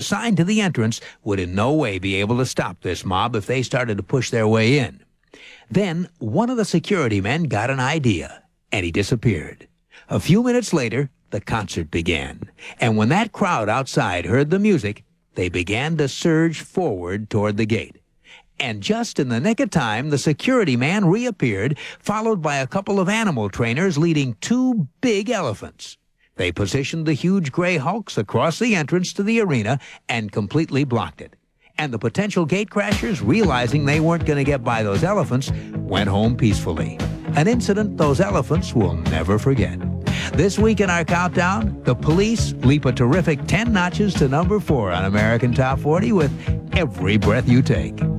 assigned to the entrance would in no way be able to stop this mob if they started to push their way in. Then one of the security men got an idea, and he disappeared. A few minutes later, the concert began, and when that crowd outside heard the music, they began to surge forward toward the gate. And just in the nick of time, the security man reappeared, followed by a couple of animal trainers leading 2 big elephants. They positioned the huge gray hulks across the entrance to the arena and completely blocked it. And the potential gate crashers, realizing they weren't going to get by those elephants, went home peacefully. An incident those elephants will never forget. This week in our countdown, the Police leap a terrific 10 notches to number 4 on American Top 40 with Every Breath You Take.